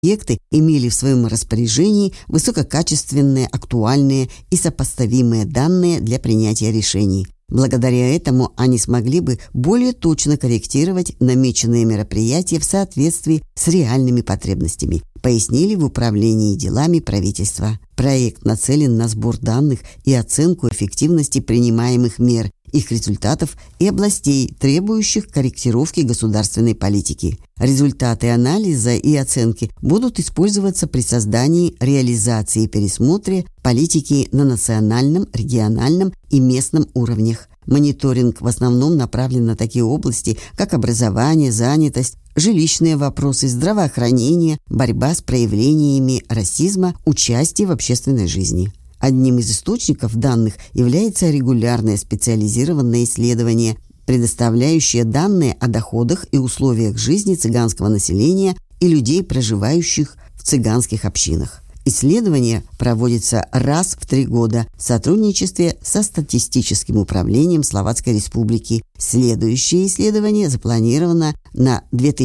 субъекты имели в своем распоряжении высококачественные, актуальные и сопоставимые данные для принятия решений. Благодаря этому они смогли бы более точно корректировать намеченные мероприятия в соответствии с реальными потребностями, пояснили в Управлении делами правительства. Проект нацелен на сбор данных и оценку эффективности принимаемых мер, их результатов и областей, требующих корректировки государственной политики. Результаты анализа и оценки будут использоваться при создании, реализации и пересмотре политики на национальном, региональном и местном уровнях. Мониторинг в основном направлен на такие области, как образование, занятость, жилищные вопросы, здравоохранение, борьба с проявлениями расизма, участие в общественной жизни. Одним из источников данных является регулярное специализированное исследование, предоставляющее данные о доходах и условиях жизни цыганского населения и людей, проживающих в цыганских общинах. Исследование проводится раз в 3 года в сотрудничестве со Статистическим управлением Словацкой Республики. Следующее исследование запланировано на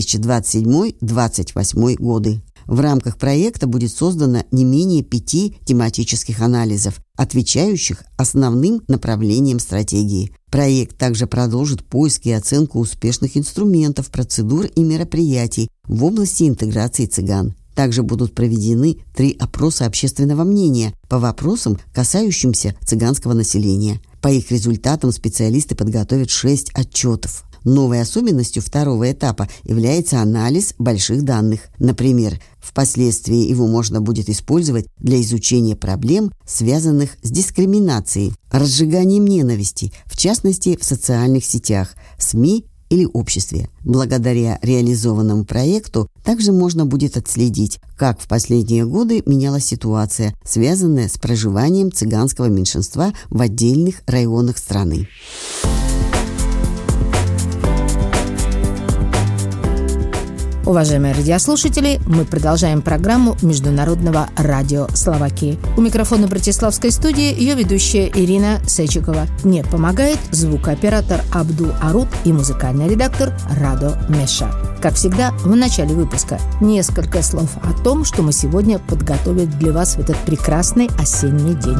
2027-2028 годы. В рамках проекта будет создано не менее 5 тематических анализов, отвечающих основным направлениям стратегии. Проект также продолжит поиск и оценку успешных инструментов, процедур и мероприятий в области интеграции цыган. Также будут проведены 3 опроса общественного мнения по вопросам, касающимся цыганского населения. По их результатам специалисты подготовят 6 отчетов. Новой особенностью второго этапа является анализ больших данных. Например, впоследствии его можно будет использовать для изучения проблем, связанных с дискриминацией, разжиганием ненависти, в частности в социальных сетях, СМИ или обществе. Благодаря реализованному проекту также можно будет отследить, как в последние годы менялась ситуация, связанная с проживанием цыганского меньшинства в отдельных районах страны. Уважаемые радиослушатели, мы продолжаем программу Международного радио Словакии. У микрофона Братиславской студии ее ведущая Ирина Сечикова. Мне помогает звукооператор Абдул Арут и музыкальный редактор Радо Меша. Как всегда, в начале выпуска несколько слов о том, что мы сегодня подготовили для вас в этот прекрасный осенний день.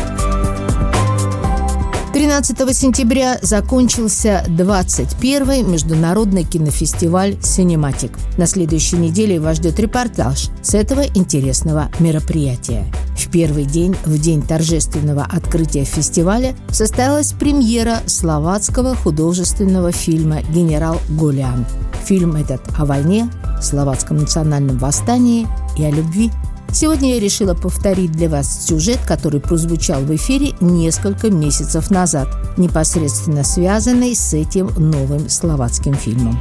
13 сентября закончился 21-й международный кинофестиваль «Синематик». На следующей неделе вас ждет репортаж с этого интересного мероприятия. В первый день, в день торжественного открытия фестиваля, состоялась премьера словацкого художественного фильма «Генерал Голиан». Фильм этот о войне, словацком национальном восстании и о любви. Сегодня я решила повторить для вас сюжет, который прозвучал в эфире несколько месяцев назад, непосредственно связанный с этим новым словацким фильмом.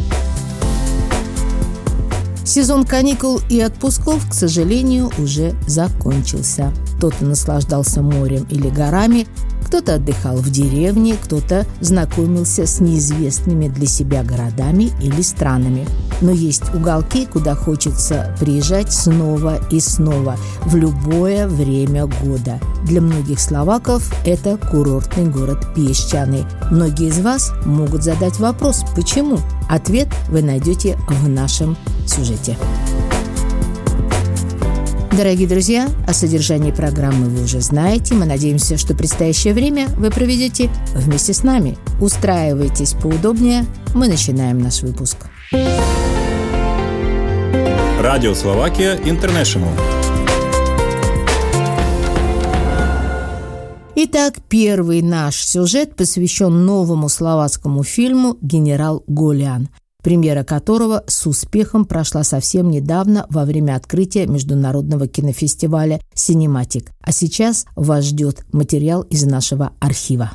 Сезон каникул и отпусков, к сожалению, уже закончился. Кто-то наслаждался морем или горами, кто-то отдыхал в деревне, кто-то знакомился с неизвестными для себя городами или странами. Но есть уголки, куда хочется приезжать снова и снова, в любое время года. Для многих словаков это курортный город Песчаный. Многие из вас могут задать вопрос «почему?». Ответ вы найдете в нашем сюжете. Дорогие друзья, о содержании программы вы уже знаете. Мы надеемся, что предстоящее время вы проведете вместе с нами. Устраивайтесь поудобнее. Мы начинаем наш выпуск. Радио Словакия Интернешнл. Итак, первый наш сюжет посвящен новому словацкому фильму «Генерал Голиан», премьера которого с успехом прошла совсем недавно во время открытия международного кинофестиваля «Синематик». А сейчас вас ждет материал из нашего архива.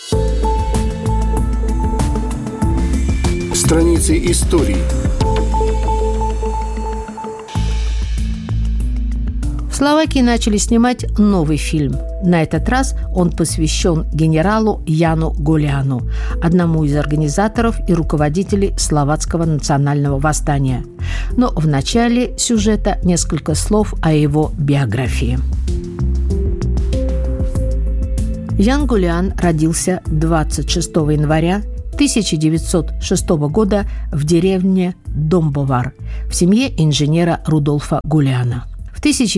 Страницы истории. В Словакии начали снимать новый фильм. На этот раз он посвящен генералу Яну Голиану, одному из организаторов и руководителей словацкого национального восстания. Но в начале сюжета несколько слов о его биографии. Ян Голиан родился 26 января 1906 года в деревне Домбовар в семье инженера Рудольфа Гулиана. В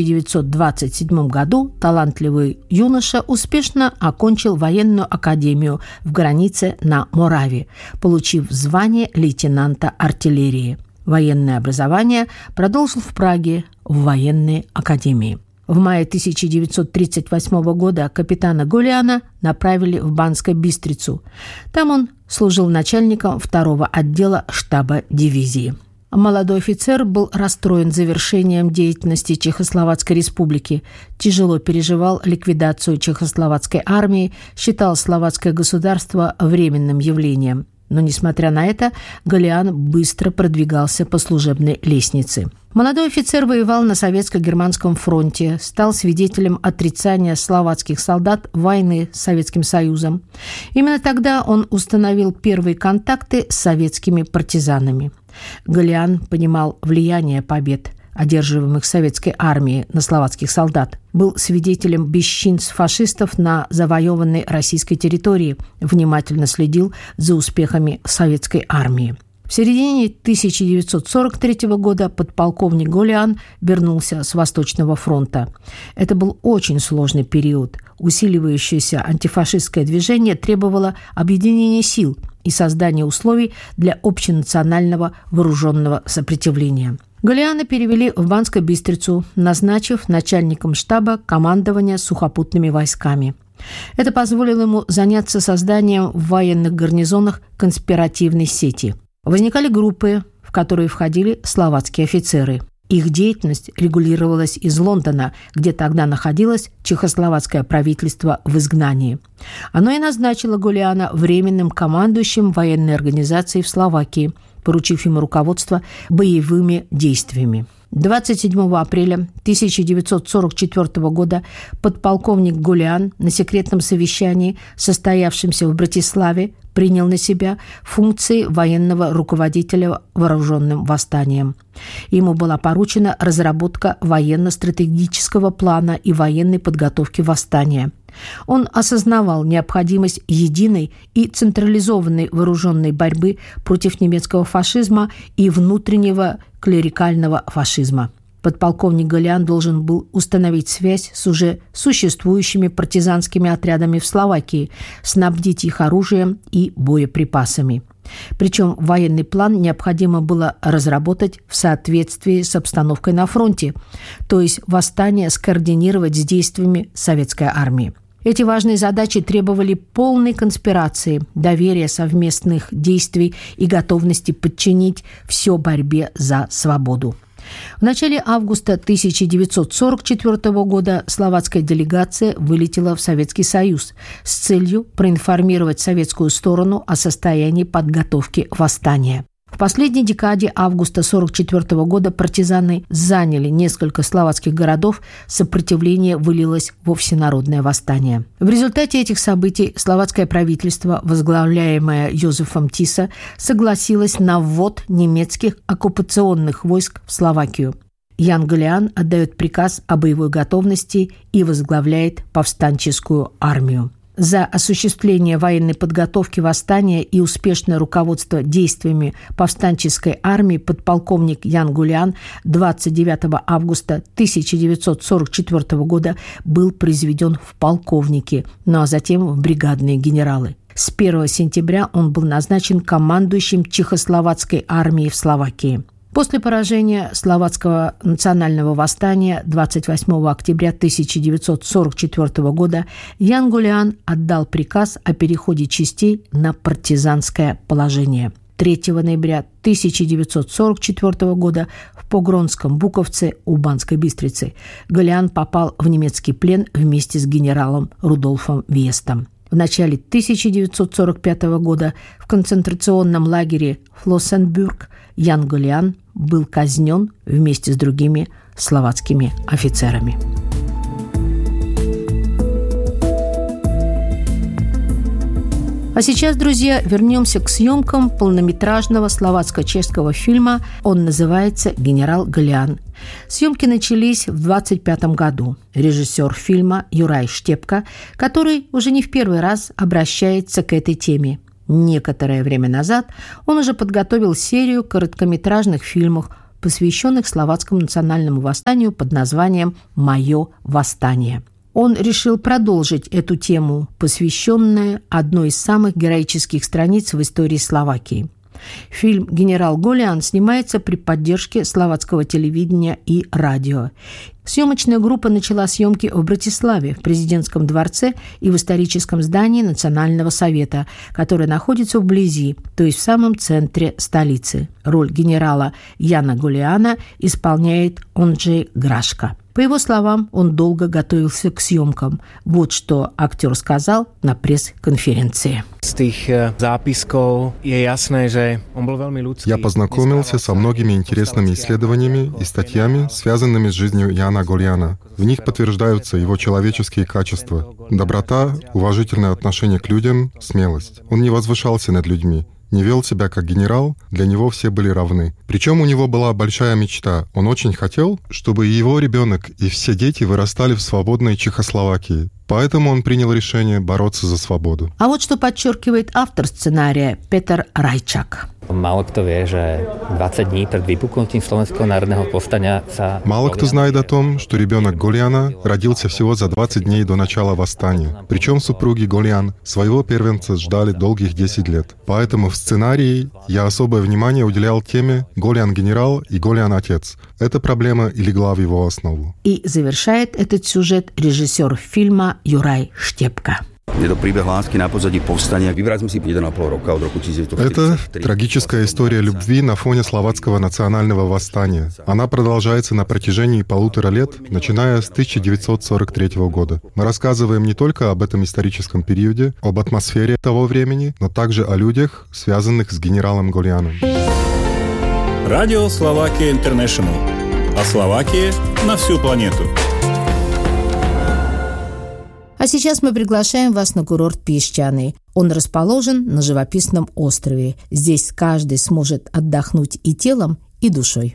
1927 году талантливый юноша успешно окончил военную академию в границе на Моравии, получив звание лейтенанта артиллерии. Военное образование продолжил в Праге в военной академии. В мае 1938 года капитана Гулиана направили в Банско-Бистрицу. Там он служил начальником 2-го отдела штаба дивизии. Молодой офицер был расстроен завершением деятельности Чехословацкой республики, тяжело переживал ликвидацию Чехословацкой армии, считал словацкое государство временным явлением. Но, несмотря на это, Гулиан быстро продвигался по служебной лестнице. Молодой офицер воевал на Советско-Германском фронте, стал свидетелем отрицания словацких солдат войны с Советским Союзом. Именно тогда он установил первые контакты с советскими партизанами. Гулиан понимал влияние побед, одерживаемых советской армией на словацких солдат, был свидетелем бесчинств фашистов на завоеванной российской территории, внимательно следил за успехами советской армии. В середине 1943 года подполковник Гулиан вернулся с Восточного фронта. Это был очень сложный период. Усиливающееся антифашистское движение требовало объединения сил и создания условий для общенационального вооруженного сопротивления. Гулиана перевели в Банско-Бистрицу, назначив начальником штаба командования сухопутными войсками. Это позволило ему заняться созданием в военных гарнизонах конспиративной сети. Возникали группы, в которые входили словацкие офицеры. Их деятельность регулировалась из Лондона, где тогда находилось чехословацкое правительство в изгнании. Оно и назначило Гулиана временным командующим военной организацией в Словакии, поручив ему руководство боевыми действиями. 27 апреля 1944 года подполковник Гулиан на секретном совещании, состоявшемся в Братиславе, принял на себя функции военного руководителя вооруженным восстанием. Ему была поручена разработка военно-стратегического плана и военной подготовки восстания. Он осознавал необходимость единой и централизованной вооруженной борьбы против немецкого фашизма и внутреннего клерикального фашизма. Подполковник Гулиан должен был установить связь с уже существующими партизанскими отрядами в Словакии, снабдить их оружием и боеприпасами. Причем военный план необходимо было разработать в соответствии с обстановкой на фронте, то есть восстание скоординировать с действиями советской армии. Эти важные задачи требовали полной конспирации, доверия, совместных действий и готовности подчинить все борьбе за свободу. В начале августа 1944 года словацкая делегация вылетела в Советский Союз с целью проинформировать советскую сторону о состоянии подготовки восстания. В последней декаде августа 1944 года партизаны заняли несколько словацких городов, сопротивление вылилось во всенародное восстание. В результате этих событий словацкое правительство, возглавляемое Йозефом Тиса, согласилось на ввод немецких оккупационных войск в Словакию. Ян Гулиан отдает приказ о боевой готовности и возглавляет повстанческую армию. За осуществление военной подготовки восстания и успешное руководство действиями повстанческой армии подполковник Ян Гулиан 29 августа 1944 года был произведен в полковники, ну а затем в бригадные генералы. С 1 сентября он был назначен командующим Чехословацкой армией в Словакии. После поражения словацкого национального восстания 28 октября 1944 года Ян Гулиан отдал приказ о переходе частей на партизанское положение. 3 ноября 1944 года в Погронском Буковце у Банской Бистрицы Гулиан попал в немецкий плен вместе с генералом Рудольфом Вестом. В начале 1945 года в концентрационном лагере Флоссенбюрг Ян Гулиан был казнен вместе с другими словацкими офицерами. А сейчас, друзья, вернемся к съемкам полнометражного словацко-чешского фильма. Он называется «Генерал Гулиан». Съемки начались в 1925 году. Режиссер фильма Юрай Штепка, который уже не в первый раз обращается к этой теме. Некоторое время назад он уже подготовил серию короткометражных фильмов, посвященных словацкому национальному восстанию под названием «Мое восстание». Он решил продолжить эту тему, посвященную одной из самых героических страниц в истории Словакии. Фильм «Генерал Голиан» снимается при поддержке словацкого телевидения и радио. Съемочная группа начала съемки в Братиславе, в президентском дворце и в историческом здании Национального совета, которое находится вблизи, то есть в самом центре столицы. Роль генерала Яна Голиана исполняет Онджей Грашка. По его словам, он долго готовился к съемкам. Вот что актер сказал на пресс-конференции. Я познакомился со многими интересными исследованиями и статьями, связанными с жизнью Яна Голиана. В них подтверждаются его человеческие качества: доброта, уважительное отношение к людям, смелость. Он не возвышался над людьми, не вел себя как генерал, для него все были равны. Причем у него была большая мечта. Он очень хотел, чтобы его ребенок и все дети вырастали в свободной Чехословакии. Поэтому он принял решение бороться за свободу. А вот что подчеркивает автор сценария Петр Райчак. Мало кто знает о том, что ребенок Голиана родился всего за 20 дней до начала восстания. Причем супруги Голиан своего первенца ждали долгих 10 лет. Поэтому в сценарии я особое внимание уделял теме Голиан-генерал и Голиан-отец. Эта проблема и легла в его основу. И завершает этот сюжет режиссер фильма Juraj Štepka. Это трагическая история любви на фоне словацкого национального восстания. Она продолжается на протяжении 1,5 лет, начиная с 1943 года. Мы рассказываем не только об этом историческом периоде, об атмосфере того времени, но также о людях, связанных с генералом Голианом. Радио Словакия Интернешнл. О Словакии на всю планету. А сейчас мы приглашаем вас на курорт Песчаный. Он расположен на живописном острове. Здесь каждый сможет отдохнуть и телом, и душой.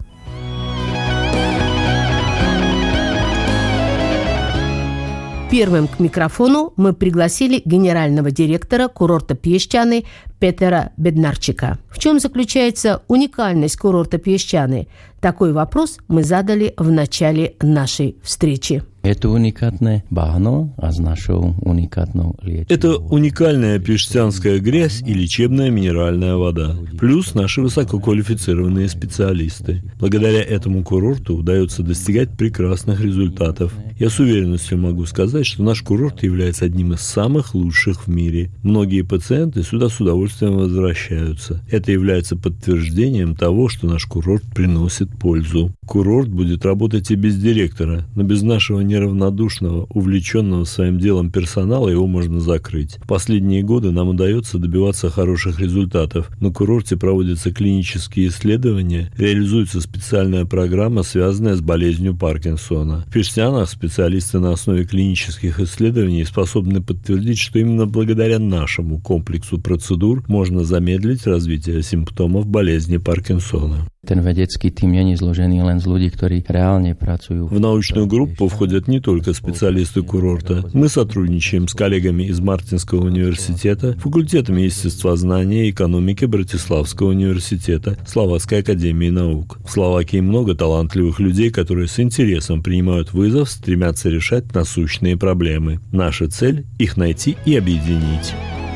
Первым к микрофону мы пригласили генерального директора курорта Песчаный Петера Беднарчика. В чем заключается уникальность курорта Песчаный? Такой вопрос мы задали в начале нашей встречи. Это уникальное багно, а с нашего уникального лечения. Это уникальная песчанская грязь и лечебная минеральная вода. Плюс наши высококвалифицированные специалисты. Благодаря этому курорту удается достигать прекрасных результатов. Я с уверенностью могу сказать, что наш курорт является одним из самых лучших в мире. Многие пациенты сюда с удовольствием возвращаются. Это является подтверждением того, что наш курорт приносит пользу. Курорт будет работать и без директора, но без нашего неравнодушного, увлеченного своим делом персонала его можно закрыть. В последние годы нам удается добиваться хороших результатов. На курорте проводятся клинические исследования, реализуется специальная программа, связанная с болезнью Паркинсона. В Песчанах специалисты на основе клинических исследований способны подтвердить, что именно благодаря нашему комплексу процедур можно замедлить развитие симптомов болезни Паркинсона. Ten vedecký tím nie je zložený len z ľudí, ktorí reálne pracujú. В научную группу входят не только специалисты курорта. Мы сотрудничаем с коллегами из Мартинского университета, факультетами естествознания и экономики Братиславского университета, Словацкой академии наук. В Словакии много талантливых людей, которые с интересом принимают вызов, стремятся решать насущные проблемы. Наша цель – их найти и объединить.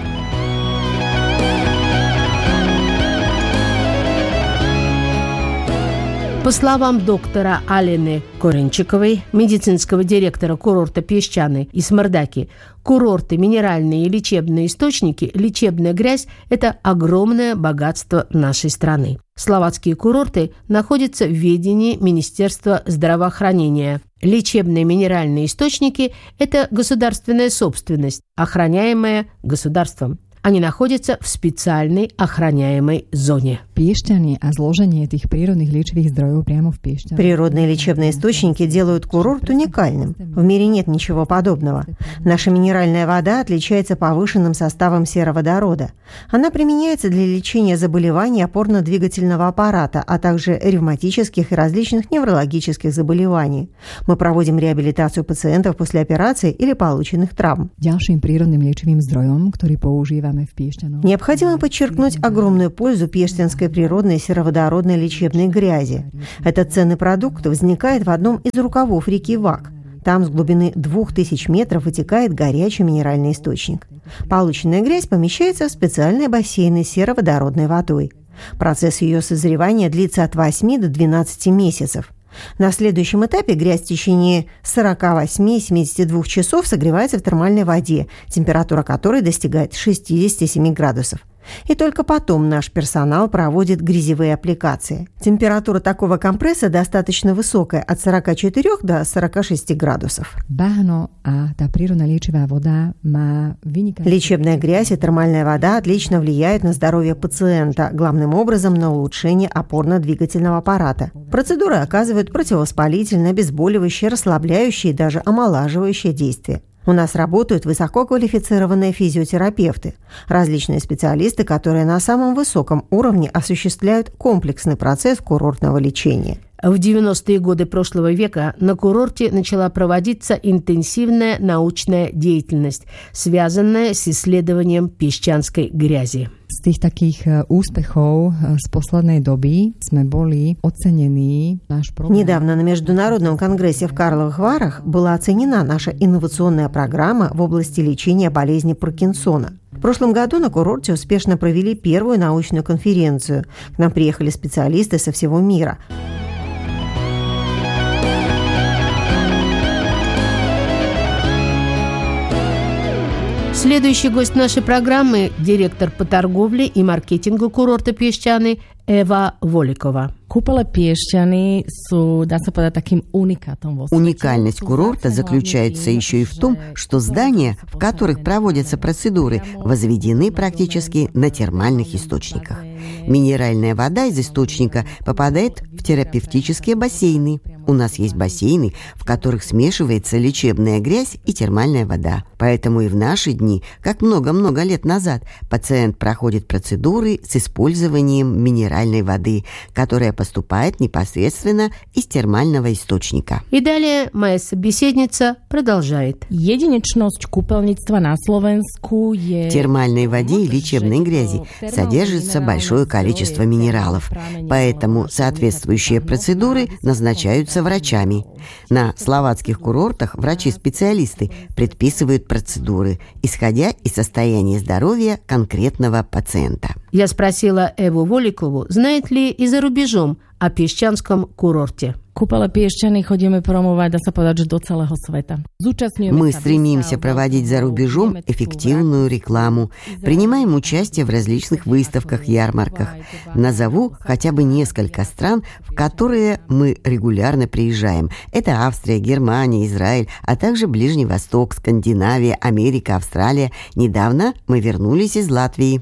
По словам доктора Алены Коренчиковой, медицинского директора курорта Песчаный и Смардаки, курорты, минеральные и лечебные источники, лечебная грязь – это огромное богатство нашей страны. Словацкие курорты находятся в ведении Министерства здравоохранения. Лечебные минеральные источники – это государственная собственность, охраняемая государством. Они находятся в специальной охраняемой зоне. Природные лечебные источники делают курорт уникальным. В мире нет ничего подобного. Наша минеральная вода отличается повышенным составом сероводорода. Она применяется для лечения заболеваний опорно-двигательного аппарата, а также ревматических и различных неврологических заболеваний. Мы проводим реабилитацию пациентов после операции или полученных травм. Необходимо подчеркнуть огромную пользу пештинской природной сероводородной лечебной грязи. Этот ценный продукт возникает в одном из рукавов реки Вак. Там с глубины 2000 метров вытекает горячий минеральный источник. Полученная грязь помещается в специальные бассейны с сероводородной водой. Процесс ее созревания длится от 8 до 12 месяцев. На следующем этапе грязь в течение 48-72 часов согревается в термальной воде, температура которой достигает 67 градусов. И только потом наш персонал проводит грязевые аппликации. Температура такого компресса достаточно высокая, от 44 до 46 градусов. Лечебная грязь и термальная вода отлично влияют на здоровье пациента, главным образом на улучшение опорно-двигательного аппарата. Процедуры оказывают противовоспалительное, обезболивающее, расслабляющее и даже омолаживающее действие. У нас работают высококвалифицированные физиотерапевты, различные специалисты, которые на самом высоком уровне осуществляют комплексный процесс курортного лечения. В 90-е годы прошлого века на курорте начала проводиться интенсивная научная деятельность, связанная с исследованием песчанской грязи. Z tých takých úspechov z poslednej doby sme boli ocenení. Недавно на Международном конгрессе в Карловых Варах была оценена наша инновационная программа в области лечения болезни Паркинсона. В прошлом году на курорте успешно провели первую научную конференцию. К нам приехали специалисты со всего мира. Следующий гость нашей программы – директор по торговле и маркетингу курорта Песчаны Эва Воликова. Уникальность курорта заключается еще и в том, что здания, в которых проводятся процедуры, возведены практически на термальных источниках. Минеральная вода из источника попадает в терапевтические бассейны. У нас есть бассейны, в которых смешивается лечебная грязь и термальная вода. Поэтому и в наши дни, как много-много лет назад, пациент проходит процедуры с использованием минеральной воды, которая поступает непосредственно из термального источника. И далее моя собеседница продолжает. В термальной воде и лечебной грязи содержится большое количество минералов, поэтому соответствующие процедуры назначаются врачами. На словацких курортах врачи-специалисты предписывают процедуры, исходя из состояния здоровья конкретного пациента. Я спросила Эву Воликову, знает ли и за рубежом о песчанском курорте. Мы стремимся проводить за рубежом эффективную рекламу, принимаем участие в различных выставках, ярмарках. Назову хотя бы несколько стран, в которые мы регулярно приезжаем. Это Австрия, Германия, Израиль, а также Ближний Восток, Скандинавия, Америка, Австралия. Недавно мы вернулись из Латвии.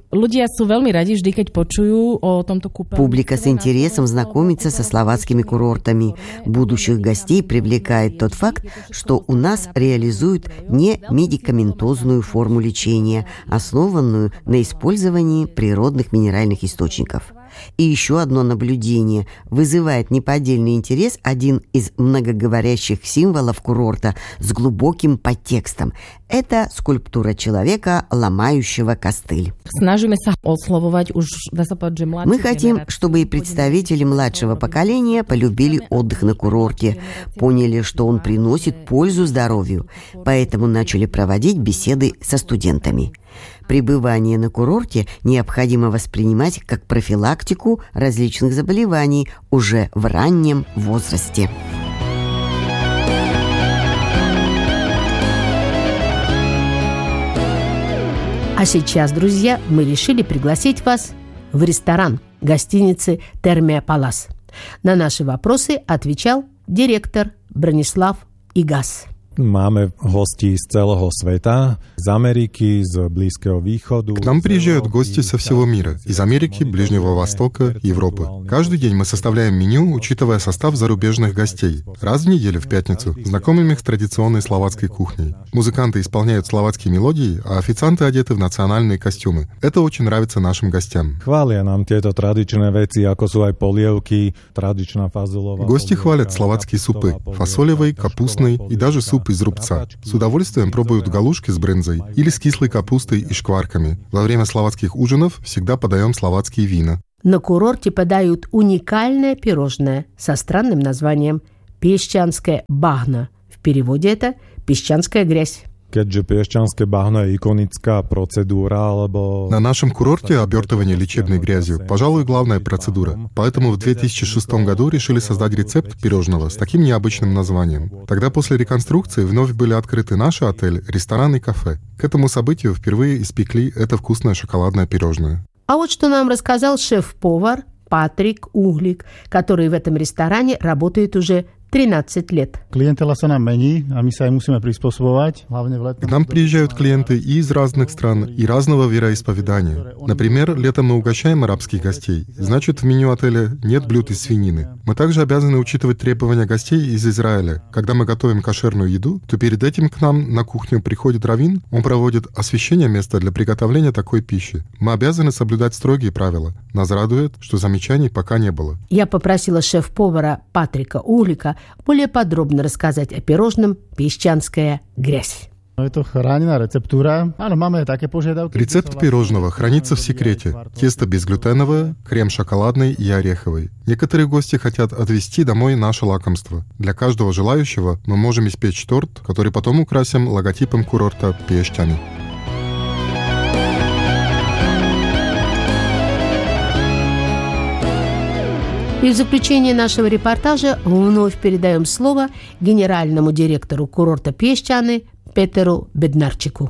Публика с интересом знакомится со словацкими курортами. Будущих гостей привлекает тот факт, что у нас реализуют не медикаментозную форму лечения, основанную на использовании природных минеральных источников. И еще одно наблюдение. Вызывает неподдельный интерес один из многоговорящих символов курорта с глубоким подтекстом. Это скульптура человека, ломающего костыль. Мы хотим, чтобы и представители младшего поколения полюбили отдых на курорте, поняли, что он приносит пользу здоровью, поэтому начали проводить беседы со студентами. Пребывание на курорте необходимо воспринимать как профилактику различных заболеваний уже в раннем возрасте. А сейчас, друзья, мы решили пригласить вас в ресторан гостиницы «Термия Палас». На наши вопросы отвечал директор Бронислав Игас. Máme hostí z celého sveta, z Ameriky, z Близкого východu. К нам приезжают гости со всего мира, из Америки, Ближнего Востока, Европы. Каждый день мы составляем меню, учитывая состав зарубежных гостей. Раз в неделю, в пятницу, знакомим их с традиционной словацкой кухней. Музыканты исполняют словацкие мелодии, а официанты одеты в национальные костюмы. Это очень нравится нашим гостям. Хваlia nám tieto tradičné veci, ako sú aj polievky, tradičná fazulová. Гости хвалят словацкие супы, фасолевый, капустный и даже суп из рубца. С удовольствием пробуют галушки с брынзой или с кислой капустой и шкварками. Во время словацких ужинов всегда подаем словацкие вина. На курорте подают уникальное пирожное со странным названием «Песчанское багно». В переводе это «песчанская грязь». Keďže piešťanské bahno je ikonická procedúra, alebo... На нашем курорте обертывание лечебной грязью, пожалуй, главная процедура. Поэтому в 2006 году решили создать рецепт пирожного с таким необычным названием. Тогда после реконструкции вновь были открыты наши отель, ресторан и кафе. К этому событию впервые испекли это вкусное шоколадное пирожное. А вот что нам рассказал шеф-повар Патрик Углик, который в этом ресторане работает уже 13 лет. Клиентела sa nám mení a my sa aj musíme prispôsobovať, hlavne v letnom. К нам приезжают клиенты и из разных стран, и разного вероисповедания. Например, летом мы угощаем арабских гостей. Значит, в меню отеля нет блюд из свинины. Мы также обязаны учитывать требования гостей из Израиля. Когда мы готовим кошерную еду, то перед этим к нам на кухню приходит раввин, он проводит освящение места для приготовления такой пищи. Мы обязаны соблюдать строгие правила. Нас радует, что замечаний пока не было. Я попросила шеф-повара Патрика Углика более подробно рассказать о пирожном «Песчанская грязь». Это храненая рецептура. Рецепт пирожного хранится в секрете. Тесто безглютеновое, крем шоколадный и ореховый. Некоторые гости хотят отвезти домой наше лакомство. Для каждого желающего мы можем испечь торт, который потом украсим логотипом курорта Пещаны. И в заключение нашего репортажа вновь передаем слово генеральному директору курорта Пещаны Петеру Беднарчику.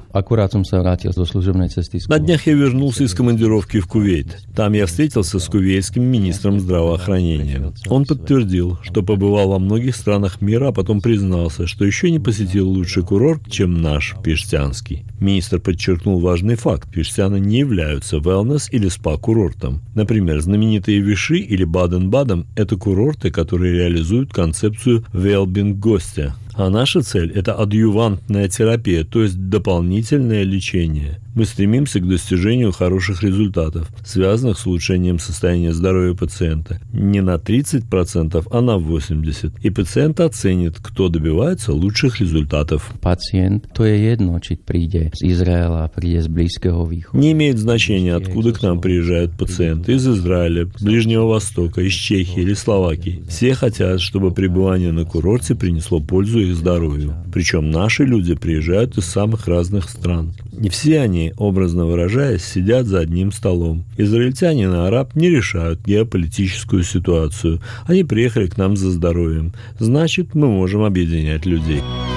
На днях я вернулся из командировки в Кувейт. Там я встретился с кувейтским министром здравоохранения. Он подтвердил, что побывал во многих странах мира, а потом признался, что еще не посетил лучший курорт, чем наш, Пештянский. Министр подчеркнул важный факт. Пештяны не являются wellness или спа-курортом. Например, знаменитые Виши или Баден-Баден – это курорты, которые реализуют концепцию well-being гостя. А наша цель – это адъювантная терапия, то есть дополнительное лечение. Мы стремимся к достижению хороших результатов, связанных с улучшением состояния здоровья пациента. Не на 30%, а на 80%. И пациент оценит, кто добивается лучших результатов. Пациент, то jedno, či príde z Izraela, príde z Близкого východu. Не имеет значения, откуда к нам приезжают пациенты. Из Израиля, Ближнего Востока, из Чехии или Словакии. Все хотят, чтобы пребывание на курорте принесло пользу их здоровью. Причем наши люди приезжают из самых разных стран. Не все они, образно выражаясь, сидят за одним столом. Израильтянин и араб не решают геополитическую ситуацию. Они приехали к нам за здоровьем. Значит, мы можем объединять людей.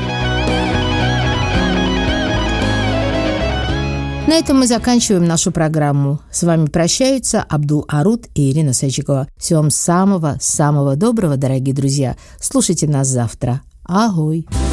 На этом мы заканчиваем нашу программу. С вами прощаются Абдул Аруд и Ирина Сачикова. Всего вам самого-самого доброго, дорогие друзья. Слушайте нас завтра. Агой!